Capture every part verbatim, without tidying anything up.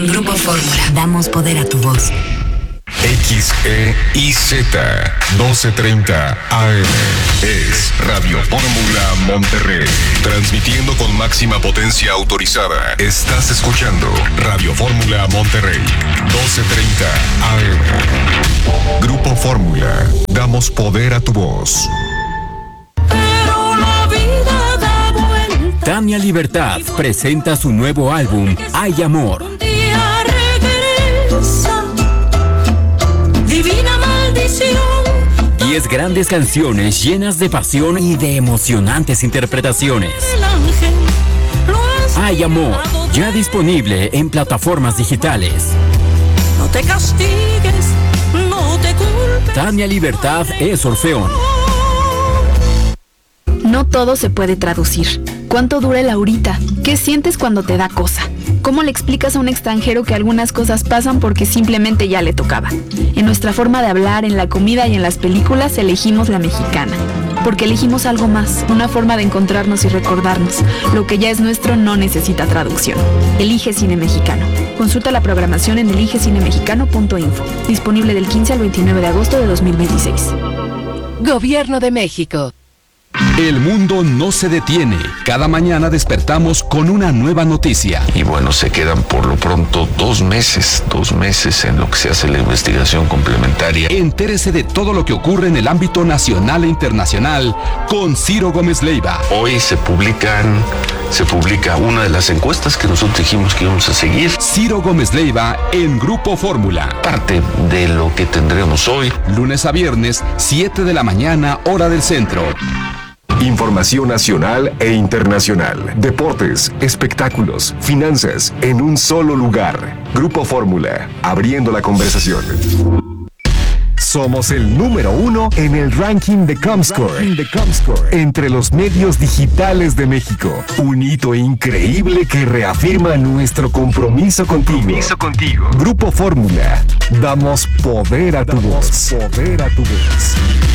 Grupo Fórmula. Damos poder a tu voz. X E I Z doce treinta A M es Radio Fórmula Monterrey, transmitiendo con máxima potencia autorizada. Estás escuchando Radio Fórmula Monterrey, doce treinta A M. Grupo Fórmula, damos poder a tu voz. Pero la vida da vuelta. Tania Libertad presenta su nuevo álbum, Hay Amor. Un día regresa. Divina maldición. Diez grandes canciones llenas de pasión y de emocionantes interpretaciones. El ángel lo has Hay Amor, ya disponible en plataformas digitales. No te castigues, no te culpes. Tania Libertad es Orfeón. No todo se puede traducir. ¿Cuánto dura el ahorita? ¿Qué sientes cuando te da cosa? ¿Cómo le explicas a un extranjero que algunas cosas pasan porque simplemente ya le tocaba? En nuestra forma de hablar, en la comida y en las películas elegimos la mexicana. Porque elegimos algo más, una forma de encontrarnos y recordarnos. Lo que ya es nuestro no necesita traducción. Elige Cine Mexicano. Consulta la programación en elige cine mexicano punto info. Disponible del quince al veintinueve de agosto de dos mil veintiséis. Gobierno de México. El mundo no se detiene. Cada mañana despertamos con una nueva noticia. Y bueno, se quedan por lo pronto dos meses, dos meses en lo que se hace la investigación complementaria. Entérese de todo lo que ocurre en el ámbito nacional e internacional con Ciro Gómez Leiva. Hoy se publican, se publica una de las encuestas que nosotros dijimos que íbamos a seguir. Ciro Gómez Leiva en Grupo Fórmula. Parte de lo que tendremos hoy. Lunes a viernes, siete de la mañana, hora del centro. Información nacional e internacional, deportes, espectáculos, finanzas, en un solo lugar. Grupo Fórmula, abriendo la conversación. Somos el número uno en el ranking de Comscore, entre los medios digitales de México. Un hito increíble que reafirma nuestro compromiso contigo. Compromiso contigo. Grupo Fórmula, damos poder a tu voz. Poder a tu voz.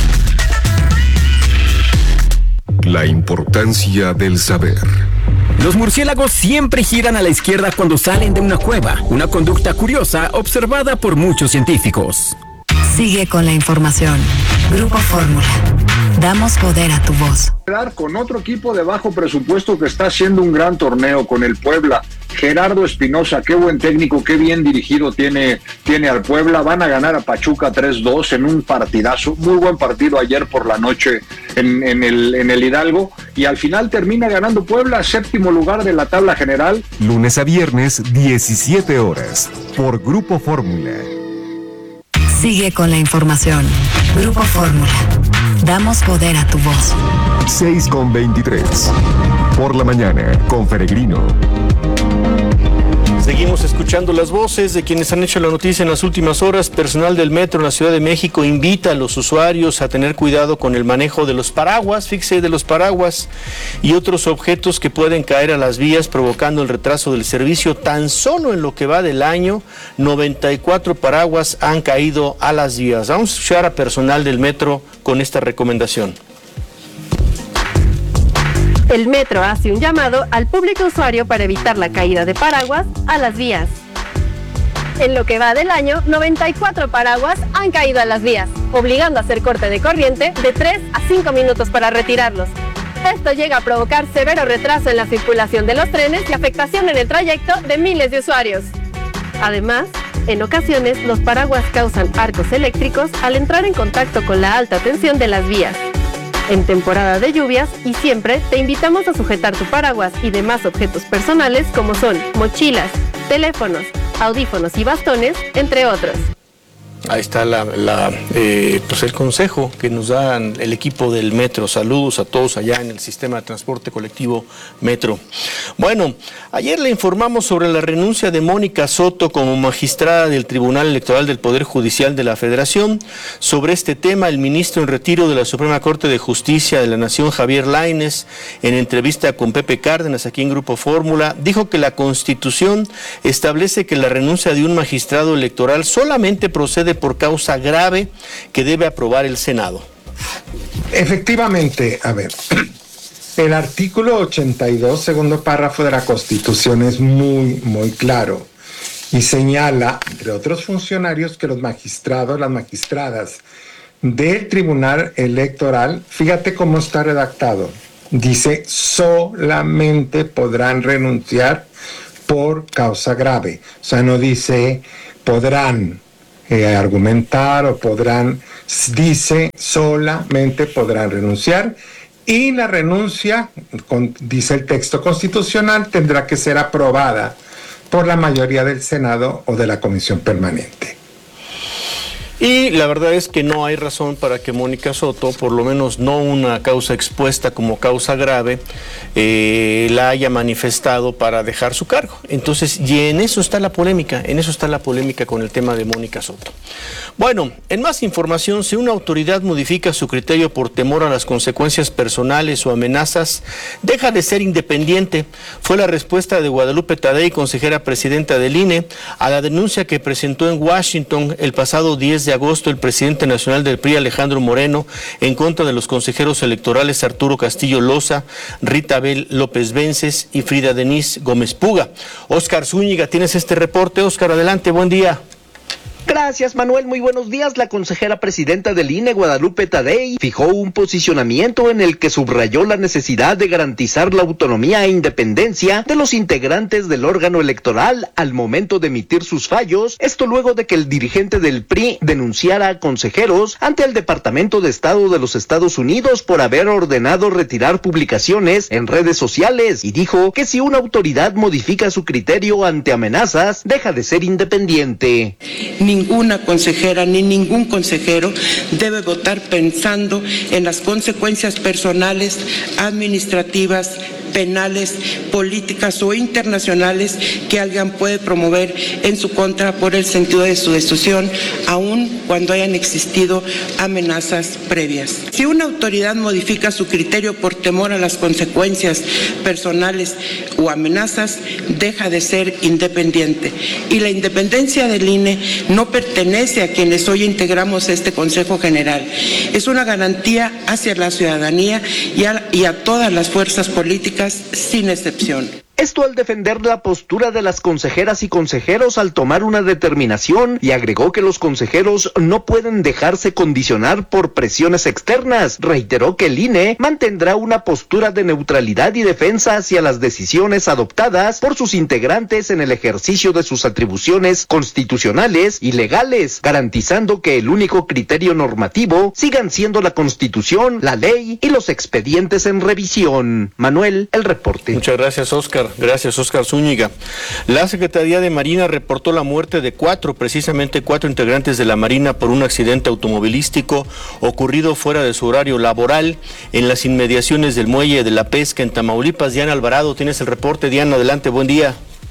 La importancia del saber. Los murciélagos siempre giran a la izquierda cuando salen de una cueva, una conducta curiosa observada por muchos científicos. Sigue con la información. Grupo Fórmula. Damos poder a tu voz. Con otro equipo de bajo presupuesto que está haciendo un gran torneo con el Puebla. Gerardo Espinosa, qué buen técnico, qué bien dirigido tiene, tiene al Puebla. Van a ganar a Pachuca tres dos en un partidazo, muy buen partido ayer por la noche en, en, el, en el Hidalgo, y al final termina ganando Puebla, séptimo lugar de la tabla general. Lunes a viernes, diecisiete horas, por Grupo Fórmula. Sigue con la información. Grupo Fórmula. Damos poder a tu voz. seis con veintitrés. Por la mañana, con Peregrino. Seguimos escuchando las voces de quienes han hecho la noticia en las últimas horas. Personal del Metro en la Ciudad de México invita a los usuarios a tener cuidado con el manejo de los paraguas, fíjese, de los paraguas y otros objetos que pueden caer a las vías provocando el retraso del servicio. Tan solo en lo que va del año, noventa y cuatro paraguas han caído a las vías. Vamos a escuchar a personal del Metro con esta recomendación. El Metro hace un llamado al público usuario para evitar la caída de paraguas a las vías. En lo que va del año, noventa y cuatro paraguas han caído a las vías, obligando a hacer corte de corriente de tres a cinco minutos para retirarlos. Esto llega a provocar severo retraso en la circulación de los trenes y afectación en el trayecto de miles de usuarios. Además, en ocasiones los paraguas causan arcos eléctricos al entrar en contacto con la alta tensión de las vías. En temporada de lluvias y siempre te invitamos a sujetar tu paraguas y demás objetos personales como son mochilas, teléfonos, audífonos y bastones, entre otros. Ahí está la, la, eh, pues el consejo que nos dan el equipo del Metro. Saludos a todos allá en el sistema de transporte colectivo Metro. Bueno, ayer le informamos sobre la renuncia de Mónica Soto como magistrada del Tribunal Electoral del Poder Judicial de la Federación. Sobre este tema, el ministro en retiro de la Suprema Corte de Justicia de la Nación, Javier Lainez, en entrevista con Pepe Cárdenas aquí en Grupo Fórmula, dijo que la Constitución establece que la renuncia de un magistrado electoral solamente procede por causa grave que debe aprobar el Senado. Efectivamente, a ver, el artículo ochenta y dos, segundo párrafo de la Constitución es muy, muy claro. y señala, entre otros funcionarios, que los magistrados, las magistradas del Tribunal Electoral, fíjate cómo está redactado, dice solamente podrán renunciar por causa grave, o sea, no dice podrán eh, argumentar o podrán, dice solamente podrán renunciar. Y la renuncia, con, dice el texto constitucional, tendrá que ser aprobada por la mayoría del Senado o de la Comisión Permanente. Y la verdad es que no hay razón para que Mónica Soto, por lo menos no una causa expuesta como causa grave, eh, la haya manifestado para dejar su cargo. Entonces, y en eso está la polémica, en eso está la polémica con el tema de Mónica Soto. Bueno, en más información, si una autoridad modifica su criterio por temor a las consecuencias personales o amenazas, deja de ser independiente. Fue la respuesta de Guadalupe Tadei, consejera presidenta del I N E, a la denuncia que presentó en Washington el pasado diez de agosto el presidente nacional del P R I, Alejandro Moreno, en contra de los consejeros electorales Arturo Castillo Loza, Rita Abel López Vences y Frida Denise Gómez Puga. Óscar Zúñiga, tienes este reporte. Óscar, adelante, buen día. Gracias, Manuel. Muy buenos días. La consejera presidenta del I N E, Guadalupe Tadei, fijó un posicionamiento en el que subrayó la necesidad de garantizar la autonomía e independencia de los integrantes del órgano electoral al momento de emitir sus fallos. Esto luego de que el dirigente del P R I denunciara a consejeros ante el Departamento de Estado de los Estados Unidos por haber ordenado retirar publicaciones en redes sociales, y dijo que si una autoridad modifica su criterio ante amenazas, deja de ser independiente. Ninguna consejera ni ningún consejero debe votar pensando en las consecuencias personales, administrativas, penales, políticas o internacionales que alguien puede promover en su contra por el sentido de su decisión, aun cuando hayan existido amenazas previas. Si una autoridad modifica su criterio por temor a las consecuencias personales o amenazas, deja de ser independiente. Y la independencia del I N E no pertenece a quienes hoy integramos este Consejo General. Es una garantía hacia la ciudadanía y a, y a todas las fuerzas políticas sin excepción. Esto al defender la postura de las consejeras y consejeros al tomar una determinación, y agregó que los consejeros no pueden dejarse condicionar por presiones externas. Reiteró que el I N E mantendrá una postura de neutralidad y defensa hacia las decisiones adoptadas por sus integrantes en el ejercicio de sus atribuciones constitucionales y legales, garantizando que el único criterio normativo sigan siendo la Constitución, la ley y los expedientes en revisión. Manuel, el reporte. Muchas gracias, Óscar. Gracias, Óscar Zúñiga. La Secretaría de Marina reportó la muerte de cuatro, precisamente cuatro integrantes de la Marina por un accidente automovilístico ocurrido fuera de su horario laboral en las inmediaciones del Muelle de la Pesca en Tamaulipas. Diana Alvarado, tienes el reporte. Diana, adelante, buen día.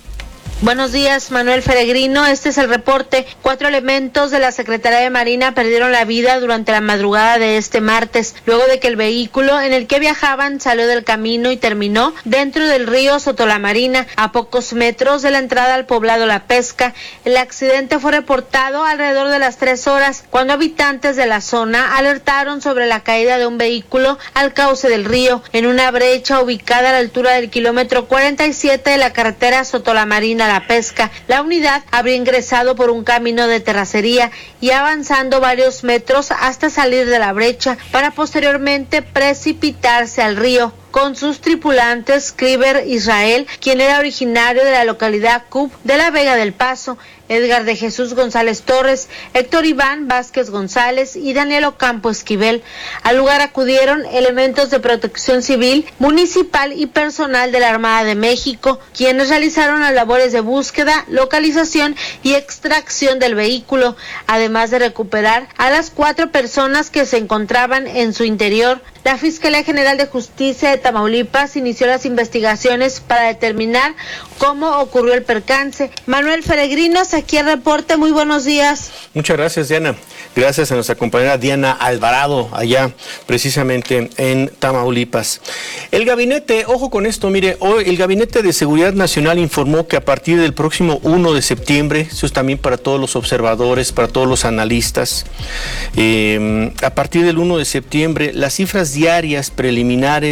Buenos días, Manuel Peregrino. Este es el reporte. Cuatro elementos de la Secretaría de Marina perdieron la vida durante la madrugada de este martes, luego de que el vehículo en el que viajaban salió del camino y terminó dentro del río Sotolamarina, a pocos metros de la entrada al poblado La Pesca. El accidente fue reportado alrededor de las tres horas, cuando habitantes de la zona alertaron sobre la caída de un vehículo al cauce del río, en una brecha ubicada a la altura del kilómetro cuarenta y siete de la carretera Sotolamarina La Pesca. La unidad habría ingresado por un camino de terracería y avanzando varios metros hasta salir de la brecha para posteriormente precipitarse al río. Con sus tripulantes, Cliver Israel, quien era originario de la localidad Cub de la Vega del Paso, Edgar de Jesús González Torres, Héctor Iván Vázquez González y Daniel Ocampo Esquivel. Al lugar acudieron elementos de protección civil, municipal y personal de la Armada de México, quienes realizaron las labores de búsqueda, localización y extracción del vehículo, además de recuperar a las cuatro personas que se encontraban en su interior. La Fiscalía General de Justicia de Tamaulipas inició las investigaciones para determinar cómo ocurrió el percance. Manuel Peregrino, aquí el reporte. Muy buenos días. Muchas gracias, Diana. Gracias a nuestra compañera Diana Alvarado, allá precisamente en Tamaulipas. El gabinete, ojo con esto, mire, hoy el Gabinete de Seguridad Nacional informó que a partir del próximo uno de septiembre, eso es también para todos los observadores, para todos los analistas, eh, a partir del uno de septiembre, las cifras diarias preliminares de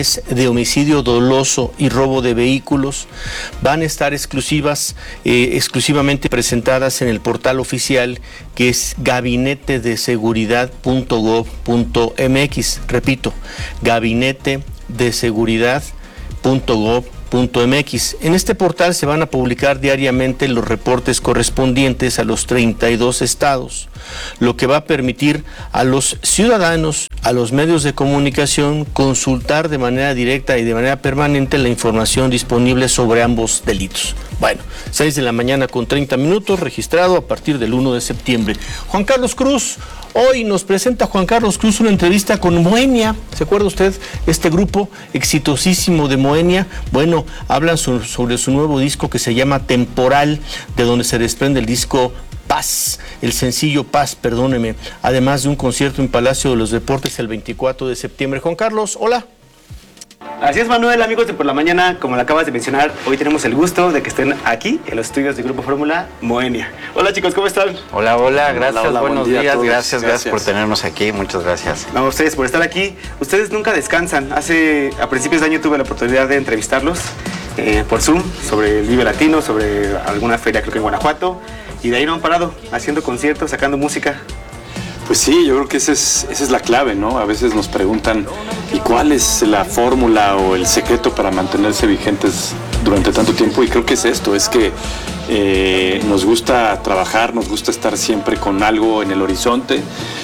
de homicidio doloso y robo de vehículos van a estar exclusivas, eh, exclusivamente presentadas en el portal oficial que es gabinete de seguridad punto gob punto mx. Repito, gabinete de seguridad punto gob punto mx. En este portal se van a publicar diariamente los reportes correspondientes a los treinta y dos estados, lo que va a permitir a los ciudadanos, a los medios de comunicación, consultar de manera directa y de manera permanente la información disponible sobre ambos delitos. Bueno, seis de la mañana con treinta minutos, registrado a partir del uno de septiembre. Juan Carlos Cruz, hoy nos presenta Juan Carlos Cruz una entrevista con Moenia. ¿Se acuerda usted? Este grupo exitosísimo de Moenia. Bueno, hablan sobre, sobre su nuevo disco que se llama Temporal, de donde se desprende el disco Paz, el sencillo Paz, perdóneme, además de un concierto en Palacio de los Deportes el veinticuatro de septiembre. Juan Carlos, hola. Así es, Manuel, amigos de Por la Mañana, como lo acabas de mencionar, hoy tenemos el gusto de que estén aquí en los estudios de Grupo Fórmula Moenia. Hola chicos, ¿cómo están? Hola, hola, gracias, hola, hola, buenos buen días, gracias, gracias, gracias por tenernos aquí, muchas gracias. No, a ustedes por estar aquí, ustedes nunca descansan. Hace, a principios de año tuve la oportunidad de entrevistarlos eh, por Zoom sobre el Vive Latino, sobre alguna feria creo que en Guanajuato, y de ahí no han parado, haciendo conciertos, sacando música. Pues sí, yo creo que esa es, esa es la clave, ¿no? A veces nos preguntan, ¿y cuál es la fórmula o el secreto para mantenerse vigentes durante tanto tiempo? Y creo que es esto, es que eh, nos gusta trabajar, nos gusta estar siempre con algo en el horizonte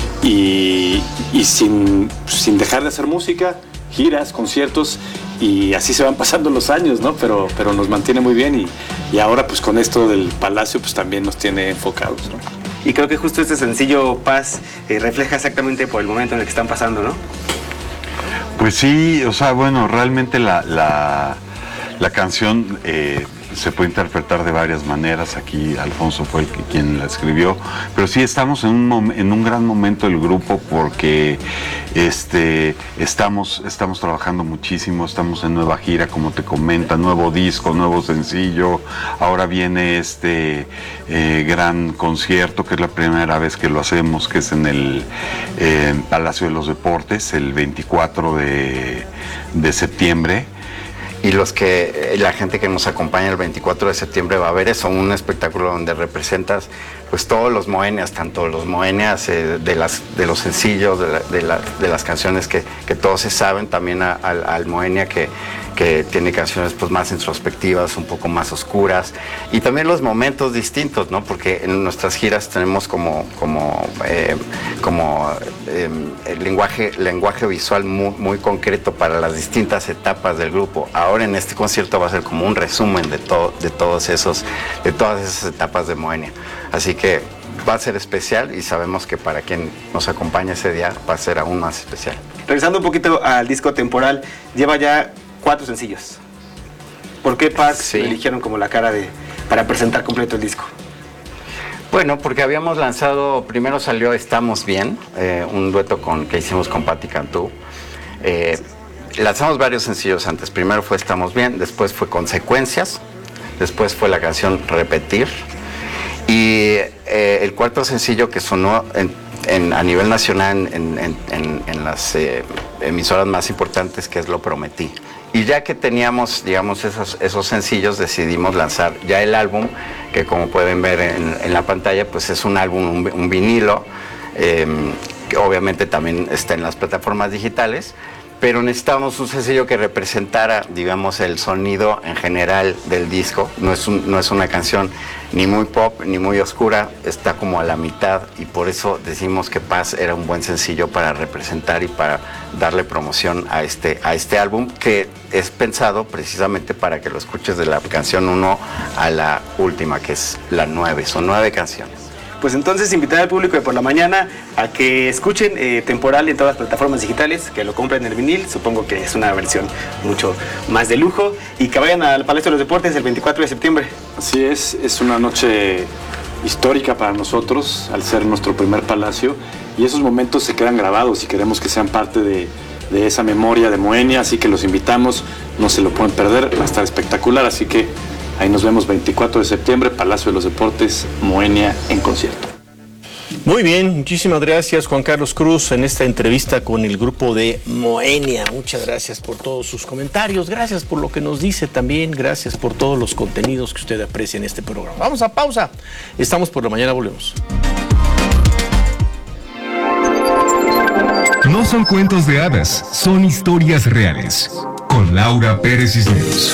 y, y sin, sin dejar de hacer música, giras, conciertos, y así se van pasando los años, ¿no? Pero, pero nos mantiene muy bien y, y ahora pues con esto del Palacio pues también nos tiene enfocados, ¿no? Y creo que justo este sencillo Paz eh, refleja exactamente por el momento en el que están pasando, ¿no? Pues sí, o sea, bueno, realmente la, la, la canción eh, se puede interpretar de varias maneras. Aquí Alfonso fue el que, quien la escribió, pero sí estamos en un, en un gran momento del grupo porque este, estamos, estamos trabajando muchísimo, estamos en nueva gira, como te comenta, nuevo disco, nuevo sencillo, ahora viene este eh, gran concierto, que es la primera vez que lo hacemos, que es en el eh, Palacio de los Deportes, el veinticuatro de septiembre. Y los que, la gente que nos acompaña el veinticuatro de septiembre va a ver eso, un espectáculo donde representas pues todos los Moenias, tanto los Moenias eh, de, las, de los sencillos, de, la, de, la, de las canciones que, que todos se saben, también a, a, al Moenia que, que tiene canciones pues más introspectivas, un poco más oscuras, y también los momentos distintos, ¿no? Porque en nuestras giras tenemos como, como, eh, como eh, el lenguaje, lenguaje visual muy, muy concreto para las distintas etapas del grupo. Ahora en este concierto va a ser como un resumen de, todo, de, todos esos, de todas esas etapas de Moenia. Así que va a ser especial y sabemos que para quien nos acompañe ese día va a ser aún más especial. Regresando un poquito al disco Temporal, lleva ya cuatro sencillos. ¿Por qué Paz sí. eligieron como la cara de para presentar completo el disco? Bueno, porque habíamos lanzado, primero salió Estamos Bien, eh, un dueto con, que hicimos con Patti Cantú. Eh, lanzamos varios sencillos antes, primero fue Estamos Bien, después fue Consecuencias, después fue la canción Repetir, y eh, el cuarto sencillo que sonó en, en, a nivel nacional en, en, en, en las eh, emisoras más importantes, que es Lo Prometí. Y ya que teníamos, digamos, esos, esos sencillos, decidimos lanzar ya el álbum, que como pueden ver en, en la pantalla, pues es un álbum, un, un vinilo, eh, que obviamente también está en las plataformas digitales, pero necesitábamos un sencillo que representara, digamos, el sonido en general del disco. No es, un, no es una canción ni muy pop ni muy oscura, está como a la mitad, y por eso decimos que Paz era un buen sencillo para representar y para darle promoción a este, a este álbum, que es pensado precisamente para que lo escuches de la canción uno a la última, que es la nueve. Son nueve canciones. Pues entonces invitar al público de Por la Mañana a que escuchen eh, Temporal en todas las plataformas digitales, que lo compren en el vinil, supongo que es una versión mucho más de lujo, y que vayan al Palacio de los Deportes el veinticuatro de septiembre. Así es, es una noche histórica para nosotros, al ser nuestro primer palacio, y esos momentos se quedan grabados y queremos que sean parte de, de esa memoria de Moenia, así que los invitamos, no se lo pueden perder, va a estar espectacular, así que ahí nos vemos veinticuatro de septiembre, Palacio de los Deportes, Moenia en concierto. Muy bien, muchísimas gracias Juan Carlos Cruz en esta entrevista con el grupo de Moenia. Muchas gracias por todos sus comentarios, gracias por lo que nos dice también, gracias por todos los contenidos que usted aprecia en este programa. Vamos a pausa, estamos por la mañana, volvemos. No son cuentos de hadas, son historias reales. Con Laura Pérez Cisneros.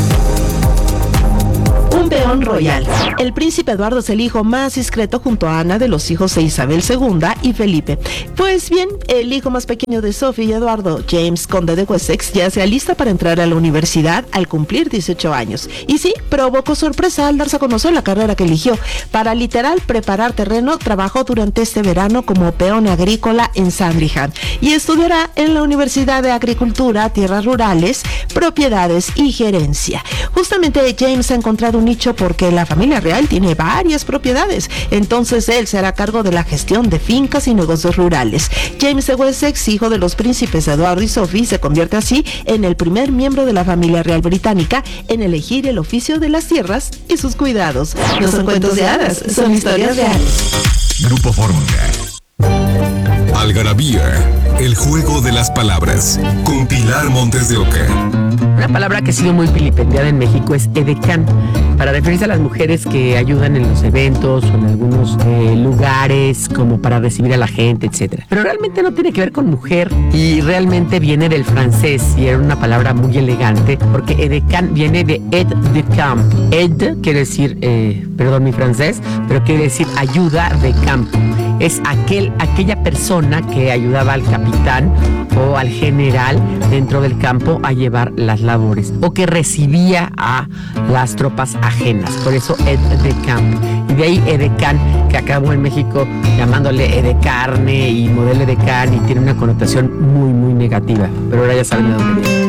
Un peón royal. El príncipe Eduardo es el hijo más discreto junto a Ana de los hijos de Isabel segunda y Felipe. Pues bien, el hijo más pequeño de Sophie y Eduardo, James, conde de Wessex, ya se alista para entrar a la universidad al cumplir dieciocho años. Y sí, provocó sorpresa al darse a conocer la carrera que eligió. Para literal preparar terreno, trabajó durante este verano como peón agrícola en Sandringham y estudiará en la Universidad de Agricultura, Tierras Rurales, Propiedades y Gerencia. Justamente James ha encontrado un nicho porque la familia real tiene varias propiedades, entonces él se hará cargo de la gestión de fincas y negocios rurales. James de Wessex, hijo de los príncipes Eduardo y Sophie, se convierte así en el primer miembro de la familia real británica en elegir el oficio de las tierras y sus cuidados. No son cuentos de hadas, son historias reales. Grupo Fórmula. Algarabía, el juego de las palabras, con Pilar Montes de Oca. Una palabra que ha sido muy vilipendiada en México es edecán, para referirse a las mujeres que ayudan en los eventos o en algunos eh, lugares como para recibir a la gente, etcétera. Pero realmente no tiene que ver con mujer y realmente viene del francés y era una palabra muy elegante porque edecán viene de aide de camp. Aide quiere decir, eh, perdón mi francés, pero quiere decir ayuda de campo. Es aquel, aquella persona que ayudaba al capitán o al general dentro del campo a llevar las labores o que recibía a las tropas ajenas, por eso aide de camp. Y de ahí edecán, que acabó en México llamándole edecarne y modelo edecán y tiene una connotación muy muy negativa, pero ahora ya saben de dónde viene.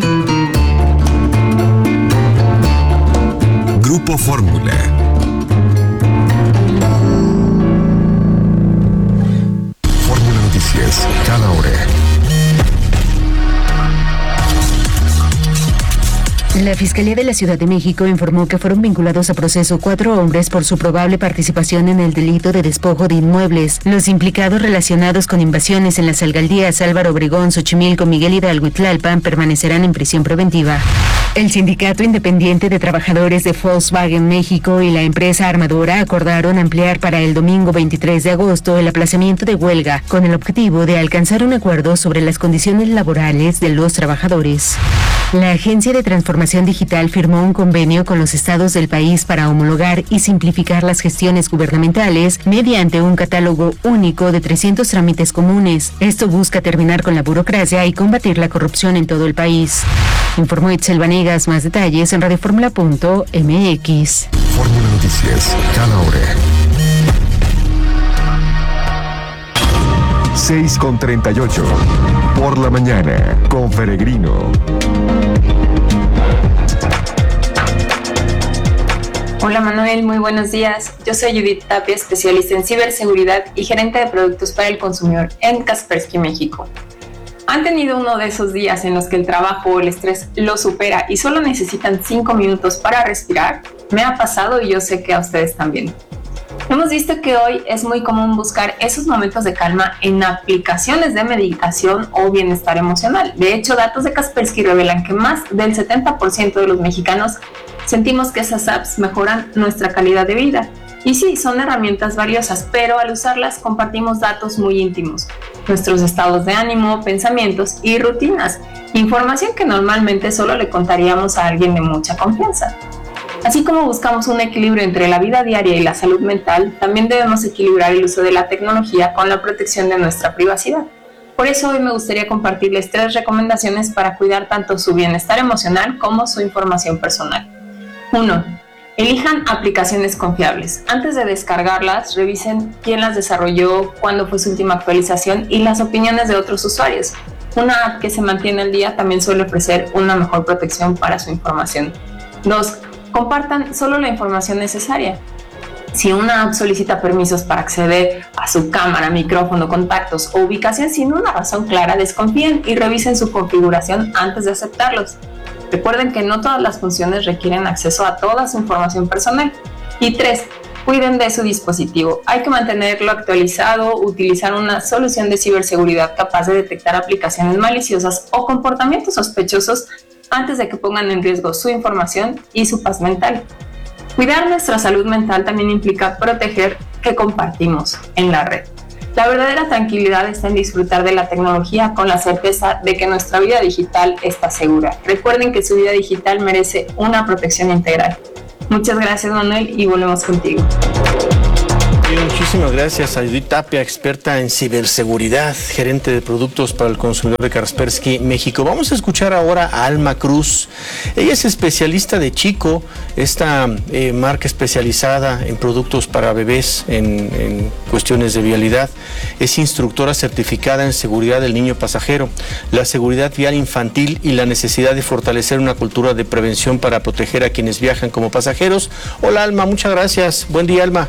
Grupo Fórmula. Fórmula Noticias, cada hora. La Fiscalía de la Ciudad de México informó que fueron vinculados a proceso cuatro hombres por su probable participación en el delito de despojo de inmuebles. Los implicados relacionados con invasiones en las alcaldías Álvaro Obregón, Xochimilco, Miguel Hidalgo y Tlalpan permanecerán en prisión preventiva. El Sindicato Independiente de Trabajadores de Volkswagen México y la empresa armadora acordaron ampliar para el domingo veintitrés de agosto el aplazamiento de huelga con el objetivo de alcanzar un acuerdo sobre las condiciones laborales de los trabajadores. La Agencia de Transformación Digital firmó un convenio con los estados del país para homologar y simplificar las gestiones gubernamentales mediante un catálogo único de trescientos trámites comunes. Esto busca terminar con la burocracia y combatir la corrupción en todo el país. Informó Itzel Vanegas. Más detalles en radioformula punto m x. Fórmula Noticias, cada hora. seis con treinta y ocho. Por la mañana, con Peregrino. Hola Manuel, muy buenos días. Yo soy Judith Tapia, especialista en ciberseguridad y gerente de productos para el consumidor en Kaspersky México. ¿Han tenido uno de esos días en los que el trabajo o el estrés lo supera y solo necesitan cinco minutos para respirar? Me ha pasado y yo sé que a ustedes también. Hemos visto que hoy es muy común buscar esos momentos de calma en aplicaciones de meditación o bienestar emocional. De hecho, datos de Kaspersky revelan que más del setenta por ciento de los mexicanos sentimos que esas apps mejoran nuestra calidad de vida. Y sí, son herramientas valiosas, pero al usarlas compartimos datos muy íntimos, nuestros estados de ánimo, pensamientos y rutinas, información que normalmente solo le contaríamos a alguien de mucha confianza. Así como buscamos un equilibrio entre la vida diaria y la salud mental, también debemos equilibrar el uso de la tecnología con la protección de nuestra privacidad. Por eso hoy me gustaría compartirles tres recomendaciones para cuidar tanto su bienestar emocional como su información personal. uno. Elijan aplicaciones confiables. Antes de descargarlas, revisen quién las desarrolló, cuándo fue su última actualización y las opiniones de otros usuarios. Una app que se mantiene al día también suele ofrecer una mejor protección para su información. dos. Compartan solo la información necesaria. Si una app solicita permisos para acceder a su cámara, micrófono, contactos o ubicación sin una razón clara, desconfíen y revisen su configuración antes de aceptarlos. Recuerden que no todas las funciones requieren acceso a toda su información personal. Y tres, cuiden de su dispositivo. Hay que mantenerlo actualizado, utilizar una solución de ciberseguridad capaz de detectar aplicaciones maliciosas o comportamientos sospechosos antes de que pongan en riesgo su información y su paz mental. Cuidar nuestra salud mental también implica proteger que compartimos en la red. La verdadera tranquilidad está en disfrutar de la tecnología con la certeza de que nuestra vida digital está segura. Recuerden que su vida digital merece una protección integral. Muchas gracias, Manuel, y volvemos contigo. Bien, muchísimas gracias a Judith Tapia, experta en ciberseguridad, gerente de productos para el consumidor de Kaspersky México. Vamos a escuchar ahora a Alma Cruz. Ella es especialista de Chico, esta eh, marca especializada en productos para bebés en, en cuestiones de vialidad. Es instructora certificada en seguridad del niño pasajero, la seguridad vial infantil y la necesidad de fortalecer una cultura de prevención para proteger a quienes viajan como pasajeros. Hola, Alma, muchas gracias. Buen día, Alma.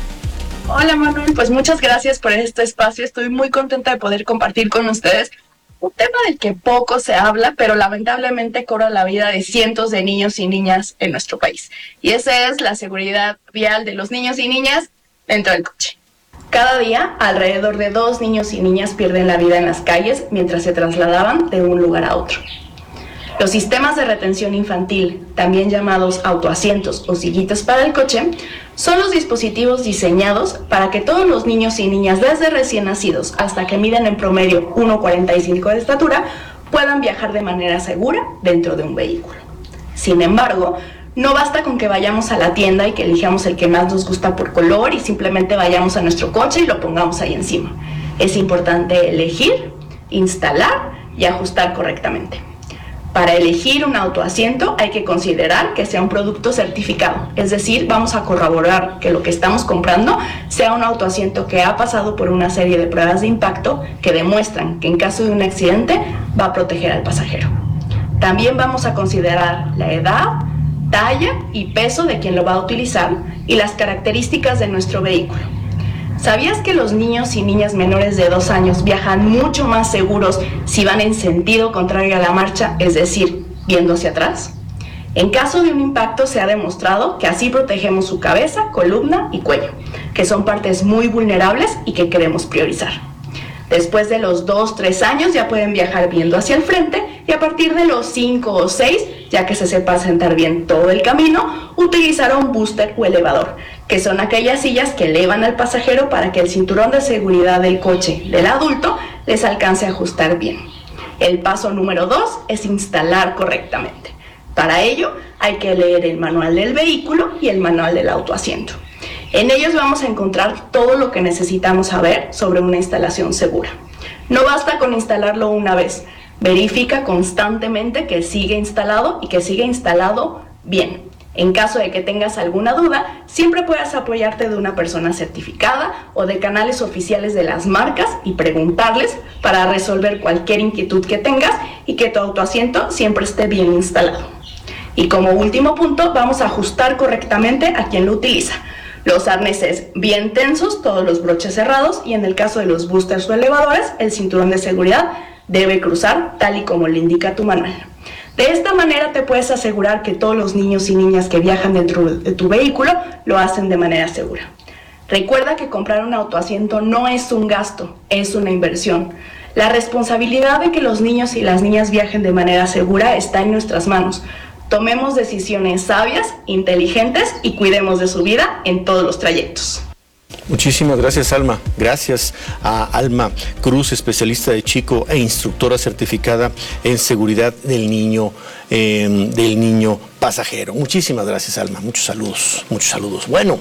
Hola, Manuel, pues muchas gracias por este espacio. Estoy muy contenta de poder compartir con ustedes un tema del que poco se habla, pero lamentablemente cobra la vida de cientos de niños y niñas en nuestro país. Y esa es la seguridad vial de los niños y niñas dentro del coche. Cada día, alrededor de dos niños y niñas pierden la vida en las calles mientras se trasladaban de un lugar a otro. Los sistemas de retención infantil, también llamados autoasientos o sillitas para el coche, son los dispositivos diseñados para que todos los niños y niñas desde recién nacidos hasta que miden en promedio uno cuarenta y cinco de estatura puedan viajar de manera segura dentro de un vehículo. Sin embargo, no basta con que vayamos a la tienda y que elijamos el que más nos gusta por color y simplemente vayamos a nuestro coche y lo pongamos ahí encima. Es importante elegir, instalar y ajustar correctamente. Para elegir un autoasiento hay que considerar que sea un producto certificado, es decir, vamos a corroborar que lo que estamos comprando sea un autoasiento que ha pasado por una serie de pruebas de impacto que demuestran que en caso de un accidente va a proteger al pasajero. También vamos a considerar la edad, talla y peso de quien lo va a utilizar y las características de nuestro vehículo. ¿Sabías que los niños y niñas menores de dos años viajan mucho más seguros si van en sentido contrario a la marcha, es decir, viendo hacia atrás? En caso de un impacto se ha demostrado que así protegemos su cabeza, columna y cuello, que son partes muy vulnerables y que queremos priorizar. Después de los dos, tres años ya pueden viajar viendo hacia el frente y a partir de los cinco o seis, ya que se sepa sentar bien todo el camino, utilizar un booster o elevador, que son aquellas sillas que elevan al pasajero para que el cinturón de seguridad del coche del adulto les alcance a ajustar bien. El paso número dos es instalar correctamente. Para ello hay que leer el manual del vehículo y el manual del autoasiento. En ellos vamos a encontrar todo lo que necesitamos saber sobre una instalación segura. No basta con instalarlo una vez, verifica constantemente que sigue instalado y que sigue instalado bien. En caso de que tengas alguna duda, siempre puedes apoyarte de una persona certificada o de canales oficiales de las marcas y preguntarles para resolver cualquier inquietud que tengas y que tu autoasiento siempre esté bien instalado. Y como último punto, vamos a ajustar correctamente a quien lo utiliza. Los arneses bien tensos, todos los broches cerrados y en el caso de los boosters o elevadores, el cinturón de seguridad debe cruzar tal y como le indica tu manual. De esta manera te puedes asegurar que todos los niños y niñas que viajan dentro de tu vehículo lo hacen de manera segura. Recuerda que comprar un autoasiento no es un gasto, es una inversión. La responsabilidad de que los niños y las niñas viajen de manera segura está en nuestras manos. Tomemos decisiones sabias, inteligentes y cuidemos de su vida en todos los trayectos. Muchísimas gracias, Alma. Gracias a Alma Cruz, especialista de Chico e instructora certificada en seguridad del niño, eh, del niño pasajero. Muchísimas gracias, Alma. Muchos saludos, muchos saludos. Bueno,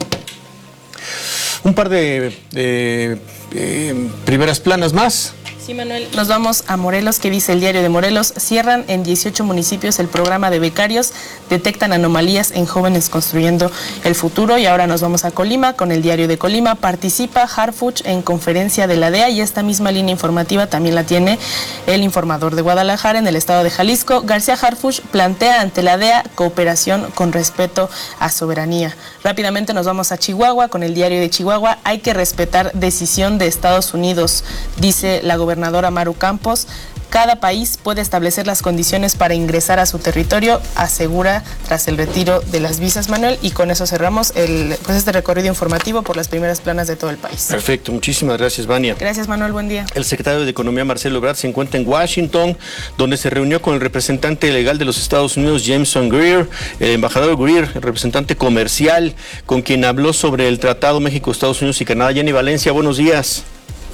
un par de, de eh, primeras planas más. Sí, Manuel, nos vamos a Morelos. ¿Qué dice el diario de Morelos? Cierran en dieciocho municipios el programa de becarios, detectan anomalías en jóvenes construyendo el futuro. Y ahora nos vamos a Colima con el diario de Colima. Participa Harfuch en conferencia de la D E A y esta misma línea informativa también la tiene el informador de Guadalajara en el estado de Jalisco. García Harfuch plantea ante la D E A cooperación con respeto a soberanía. Rápidamente nos vamos a Chihuahua con el diario de Chihuahua. Hay que respetar decisión de Estados Unidos, dice la gobernadora Maru Campos. Cada país puede establecer las condiciones para ingresar a su territorio, asegura tras el retiro de las visas, Manuel, y con eso cerramos el, pues este recorrido informativo por las primeras planas de todo el país. Perfecto, muchísimas gracias, Vania. Gracias, Manuel, buen día. El secretario de Economía, Marcelo Ebrard, se encuentra en Washington, donde se reunió con el representante legal de los Estados Unidos, Jameson Greer, el embajador Greer, el representante comercial, con quien habló sobre el Tratado México, Estados Unidos y Canadá. Jenny Valencia, buenos días.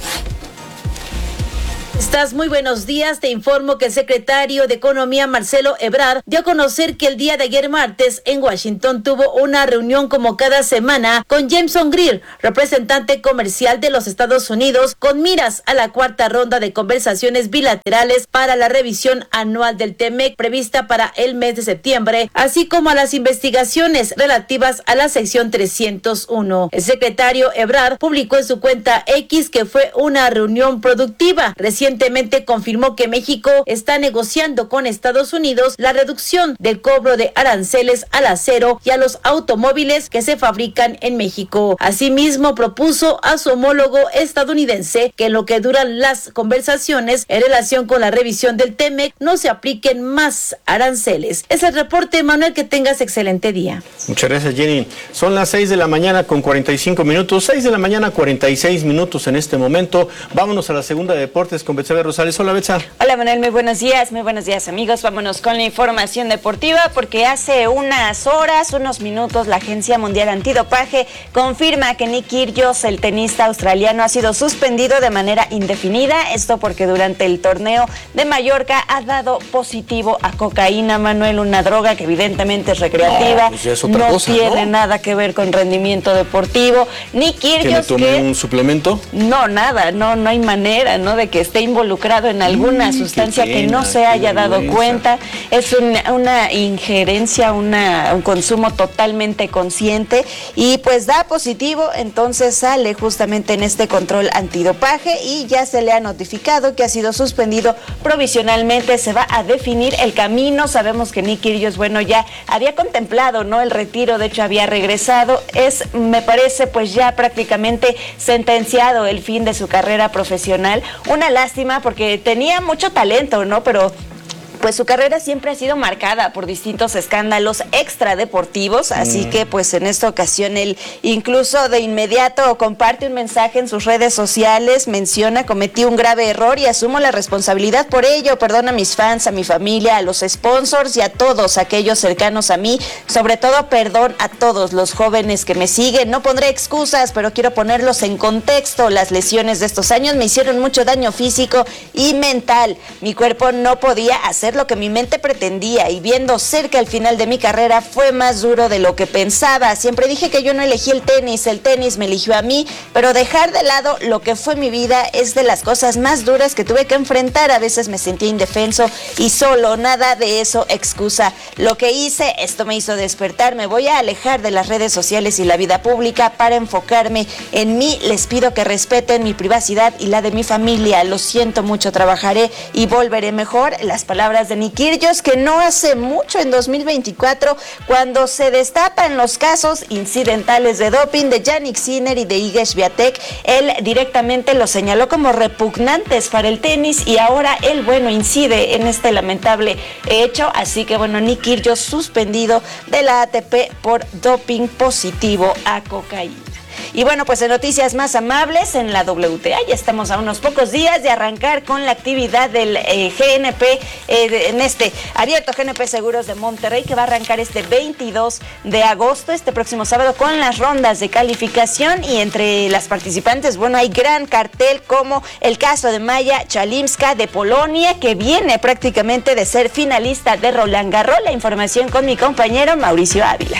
Estás muy buenos días. Te informo que el secretario de Economía, Marcelo Ebrard, dio a conocer que el día de ayer martes en Washington tuvo una reunión como cada semana con Jameson Greer, representante comercial de los Estados Unidos, con miras a la cuarta ronda de conversaciones bilaterales para la revisión anual del TEMEC prevista para el mes de septiembre, así como a las investigaciones relativas a la sección trescientos uno. El secretario Ebrard publicó en su cuenta X que fue una reunión productiva. Recién Recientemente confirmó que México está negociando con Estados Unidos la reducción del cobro de aranceles al acero y a los automóviles que se fabrican en México. Asimismo, propuso a su homólogo estadounidense que en lo que duran las conversaciones en relación con la revisión del TEMEC no se apliquen más aranceles. Es el reporte, Manuel, que tengas excelente día. Muchas gracias, Jenny. Son las seis de la mañana con cuarenta y cinco minutos, seis de la mañana cuarenta y seis minutos en este momento. Vámonos a la segunda de deportes con Betsabe Rosales. Hola, Betsa. Hola, Manuel, muy buenos días, muy buenos días, amigos. Vámonos con la información deportiva, porque hace unas horas, unos minutos, la Agencia Mundial Antidopaje confirma que Nick Kyrgios, el tenista australiano, ha sido suspendido de manera indefinida. Esto porque durante el torneo de Mallorca ha dado positivo a cocaína, Manuel, una droga que evidentemente es recreativa, no, pues ya es otra no cosa, tiene ¿no? nada que ver con rendimiento deportivo. Nick Kyrgios, ¿Que me tomé que... un suplemento? No, nada, no, no hay manera, ¿no?, de que esté involucrado en alguna Mm, sustancia pena, que no se haya dado vergüenza. cuenta. Es una, una injerencia, una, un consumo totalmente consciente, y pues da positivo. Entonces sale justamente en este control antidopaje y ya se le ha notificado que ha sido suspendido provisionalmente. Se va a definir el camino. Sabemos que Nick Kyrgios, bueno, ya había contemplado, ¿no?, el retiro, de hecho había regresado. Es, me parece, pues ya prácticamente sentenciado el fin de su carrera profesional. Una lástima, porque tenía mucho talento, ¿no? Pero pues su carrera siempre ha sido marcada por distintos escándalos extradeportivos, así mm. que pues en esta ocasión él incluso de inmediato comparte un mensaje en sus redes sociales, menciona: cometí un grave error y asumo la responsabilidad por ello, perdona a mis fans, a mi familia, a los sponsors y a todos aquellos cercanos a mí, sobre todo perdón a todos los jóvenes que me siguen, no pondré excusas, pero quiero ponerlos en contexto. Las lesiones de estos años me hicieron mucho daño físico y mental, mi cuerpo no podía hacer lo que mi mente pretendía, y viendo cerca el final de mi carrera fue más duro de lo que pensaba. Siempre dije que yo no elegí el tenis, el tenis me eligió a mí, pero dejar de lado lo que fue mi vida es de las cosas más duras que tuve que enfrentar. A veces me sentía indefenso y solo, nada de eso excusa lo que hice. Esto me hizo despertar, me voy a alejar de las redes sociales y la vida pública para enfocarme en mí. Les pido que respeten mi privacidad y la de mi familia. Lo siento mucho, trabajaré y volveré mejor. Las palabras de Nick Kyrgios, que no hace mucho, en dos mil veinticuatro, cuando se destapan los casos incidentales de doping de Jannik Sinner y de Iga Swiatek, él directamente los señaló como repugnantes para el tenis, y ahora él, bueno, incide en este lamentable hecho. Así que bueno, Nick Kyrgios suspendido de la A T P por doping positivo a cocaína. Y bueno, pues en noticias más amables, en la W T A ya estamos a unos pocos días de arrancar con la actividad del eh, G N P, eh, en este abierto G N P Seguros de Monterrey, que va a arrancar este veintidós de agosto, este próximo sábado, con las rondas de calificación. Y entre las participantes, bueno, hay gran cartel, como el caso de Maya Chalimska de Polonia, que viene prácticamente de ser finalista de Roland Garros. La información con mi compañero Mauricio Ávila.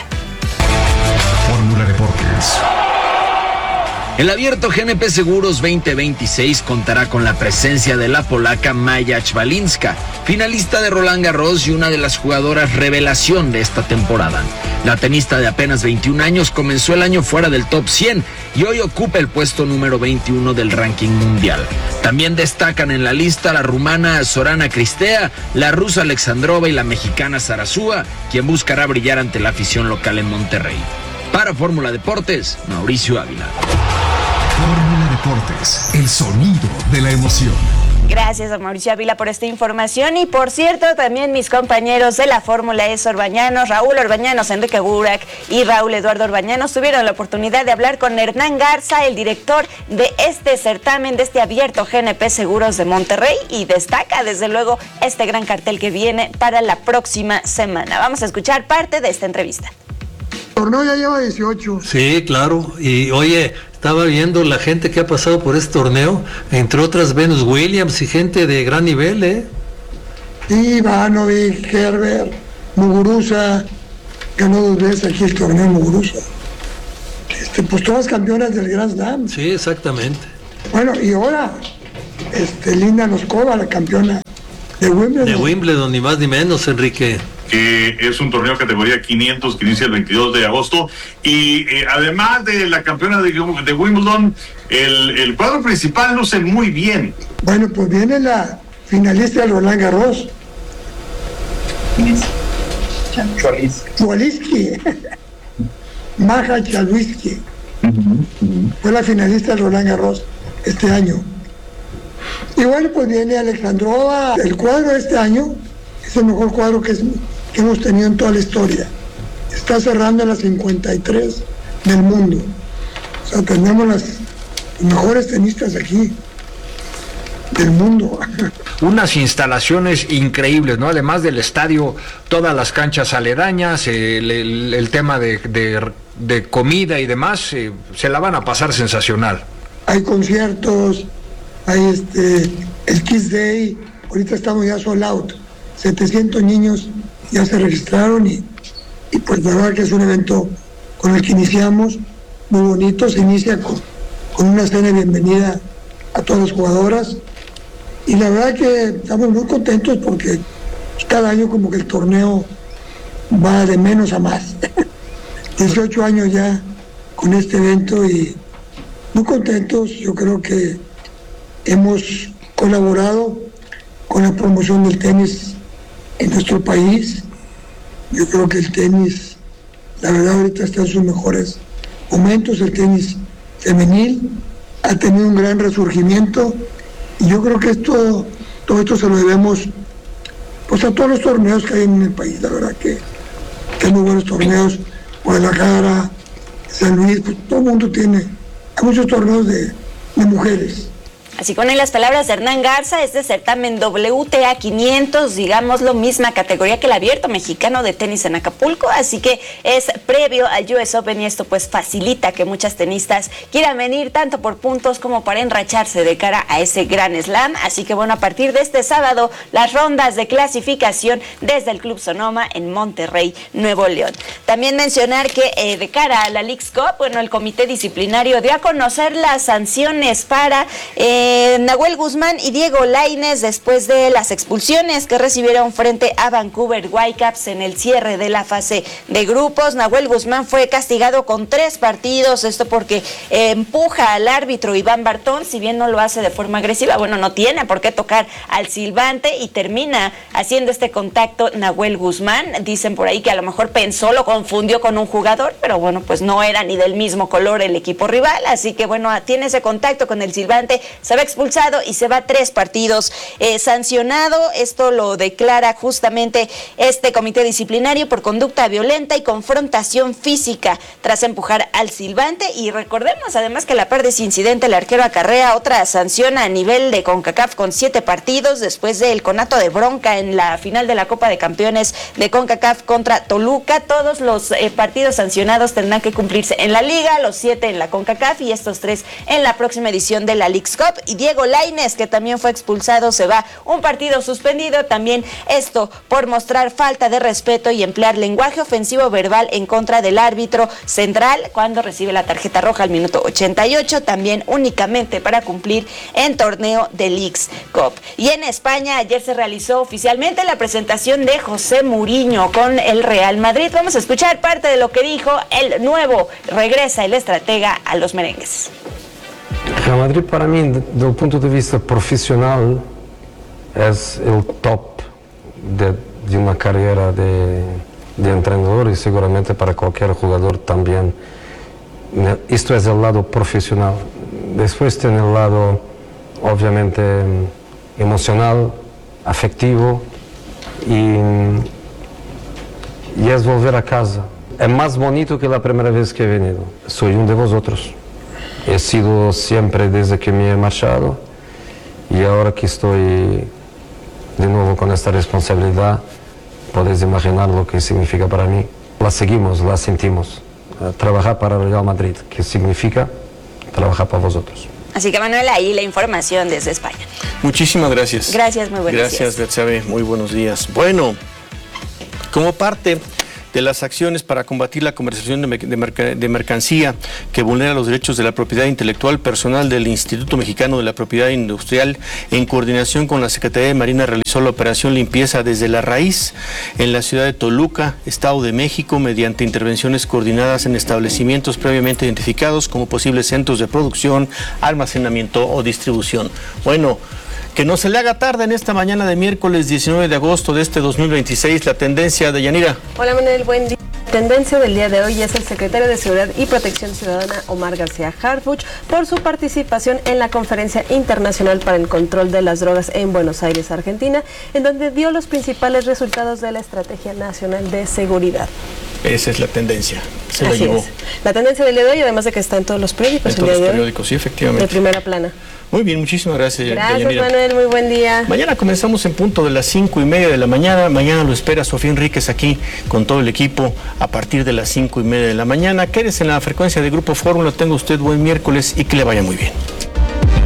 Fórmula Deportes. El abierto G N P Seguros veinte veintiséis contará con la presencia de la polaca Maya Chalimska, finalista de Roland Garros y una de las jugadoras revelación de esta temporada. La tenista de apenas veintiún años comenzó el año fuera del top cien y hoy ocupa el puesto número veintiuno del ranking mundial. También destacan en la lista la rumana Zorana Cristea, la rusa Alexandrova y la mexicana Sarasúa, quien buscará brillar ante la afición local en Monterrey. Para Fórmula Deportes, Mauricio Ávila. Fórmula Deportes, el sonido de la emoción. Gracias a Mauricio Ávila por esta información. Y por cierto, también mis compañeros de la Fórmula E Orbañanos, Raúl Orbañanos, Enrique Burak y Raúl Eduardo Orbañanos, tuvieron la oportunidad de hablar con Hernán Garza, el director de este certamen, de este abierto G N P Seguros de Monterrey, y destaca desde luego este gran cartel que viene para la próxima semana. Vamos a escuchar parte de esta entrevista. El torneo ya lleva dieciocho. Sí, claro. Y oye, estaba viendo la gente que ha pasado por este torneo, entre otras Venus Williams y gente de gran nivel, ¿eh? Ivanovic, Herbert, Muguruza, ganó dos veces aquí el torneo Muguruza. Este, pues todas campeonas del Grand Slam. Sí, exactamente. Bueno, y ahora, este, Linda Noskova, la campeona de Wimbledon. De Wimbledon, ni más ni menos, Enrique. Que es un torneo categoría quinientos que inicia el veintidós de agosto, y eh, además de la campeona de, de Wimbledon, el, el cuadro principal luce muy bien. Bueno, pues viene la finalista de Roland Garros, Chwaliski, Maja Chwaliski, fue la finalista de Roland Garros este año. Y bueno, pues viene Alexandrova. El cuadro de este año es el mejor cuadro que, es, que hemos tenido en toda la historia. Está cerrando en las cincuenta y tres del mundo. O sea, tenemos las mejores tenistas aquí del mundo. Unas instalaciones increíbles, ¿no? Además del estadio, todas las canchas aledañas, el, el, el tema de, de, de comida y demás, eh, se la van a pasar sensacional. Hay conciertos, hay este, el Kiss Day, ahorita estamos ya sold out, setecientos niños ya se registraron, y, y pues la verdad que es un evento con el que iniciamos, muy bonito. Se inicia con, con una cena de bienvenida a todas las jugadoras, y la verdad que estamos muy contentos porque cada año como que el torneo va de menos a más. dieciocho años ya con este evento y muy contentos. Yo creo que hemos colaborado con la promoción del tenis en nuestro país. Yo creo que el tenis, la verdad, ahorita está en sus mejores momentos. El tenis femenil ha tenido un gran resurgimiento, y yo creo que esto, todo esto se lo debemos pues a todos los torneos que hay en el país. La verdad que, que hay muy buenos torneos. Guadalajara, San Luis, pues todo el mundo tiene, hay muchos torneos de, de mujeres. Así con las palabras de Hernán Garza, este certamen W T A quinientos, digamos, lo misma categoría que el abierto mexicano de tenis en Acapulco, así que es previo al U S Open, y esto pues facilita que muchas tenistas quieran venir tanto por puntos como para enracharse de cara a ese gran slam. Así que bueno, a partir de este sábado, las rondas de clasificación desde el Club Sonoma en Monterrey, Nuevo León. También mencionar que eh, de cara a la Leagues Cup, bueno, el comité disciplinario dio a conocer las sanciones para eh, Eh, Nahuel Guzmán y Diego Lainez después de las expulsiones que recibieron frente a Vancouver Whitecaps en el cierre de la fase de grupos. Nahuel Guzmán fue castigado con tres partidos, esto porque eh, empuja al árbitro Iván Bartón, si bien no lo hace de forma agresiva, bueno, no tiene por qué tocar al silbante, y termina haciendo este contacto Nahuel Guzmán. Dicen por ahí que a lo mejor pensó, lo confundió con un jugador, pero bueno, pues no era ni del mismo color el equipo rival, así que bueno, tiene ese contacto con el silbante, se va expulsado y se va tres partidos eh, sancionado. Esto lo declara justamente este comité disciplinario por conducta violenta y confrontación física tras empujar al silbante. Y recordemos además que la par de ese incidente, el arquero acarrea otra sanción a nivel de CONCACAF con siete partidos después del conato de bronca en la final de la Copa de Campeones de CONCACAF contra Toluca. Todos los eh, partidos sancionados tendrán que cumplirse en la liga, los siete en la CONCACAF y estos tres en la próxima edición de la Leagues Cup. Y Diego Lainez, que también fue expulsado, se va un partido suspendido, también esto por mostrar falta de respeto y emplear lenguaje ofensivo verbal en contra del árbitro central cuando recibe la tarjeta roja al minuto ochenta y ocho, también únicamente para cumplir en torneo de Leagues Cup. Y en España ayer se realizó oficialmente la presentación de José Mourinho con el Real Madrid. Vamos a escuchar parte de lo que dijo el nuevo, regresa el estratega a los merengues. Real Madrid para mí, desde el punto de vista profesional, es el top de, de una carrera de, de entrenador, y seguramente para cualquier jugador también. Esto es el lado profesional. Después tiene el lado, obviamente, emocional, afectivo y, y es volver a casa. Es más bonito que la primera vez que he venido. Soy uno de vosotros. He sido siempre desde que me he marchado y ahora que estoy de nuevo con esta responsabilidad, podéis imaginar lo que significa para mí. La seguimos, la sentimos. Trabajar para el Real Madrid, que significa trabajar para vosotros. Así que, Manuel, ahí la información desde España. Muchísimas gracias. Gracias, muy buenos gracias, días. Gracias, Betsabe, muy buenos días. Bueno, como parte de las acciones para combatir la comercialización de, de, merc de mercancía que vulnera los derechos de la propiedad intelectual, personal del Instituto Mexicano de la Propiedad Industrial, en coordinación con la Secretaría de Marina, realizó la operación Limpieza desde la Raíz en la ciudad de Toluca, Estado de México, mediante intervenciones coordinadas en establecimientos previamente identificados como posibles centros de producción, almacenamiento o distribución. Bueno, que no se le haga tarde en esta mañana de miércoles diecinueve de agosto de este dos mil veintiséis, la tendencia de Yanira. Hola Manuel, buen día. La tendencia del día de hoy es el secretario de Seguridad y Protección Ciudadana, Omar García Harfuch, por su participación en la Conferencia Internacional para el Control de las Drogas en Buenos Aires, Argentina, en donde dio los principales resultados de la Estrategia Nacional de Seguridad. Esa es la tendencia, se la Así llevó. es. La tendencia del día de hoy, además de que está en todos los periódicos. En todos los periódicos, sí, efectivamente. De primera plana. Muy bien, muchísimas gracias. Gracias, Yanira. Manuel, muy buen día. Mañana comenzamos en punto de las cinco y media de la mañana. Mañana lo espera Sofía Enríquez aquí con todo el equipo a partir de las cinco y media de la mañana. Quédese en la frecuencia de Grupo Fórmula. Tenga usted buen miércoles y que le vaya muy bien.